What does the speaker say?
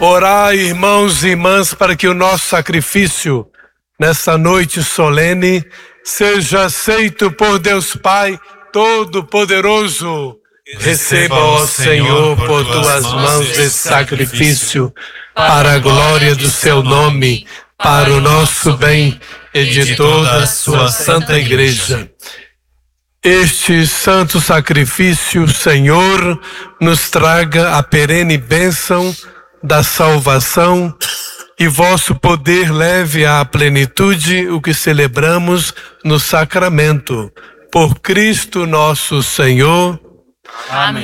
Orai, irmãos e irmãs, para que o nosso sacrifício nessa noite solene seja aceito por Deus Pai Todo-Poderoso. Receba, ó Senhor, por tuas mãos esse sacrifício, para a glória do seu nome, para o nosso bem e de toda a sua santa Igreja. Este santo sacrifício, Senhor, nos traga a perene bênção da salvação e vosso poder leve à plenitude o que celebramos no sacramento. Por Cristo nosso Senhor. Amém.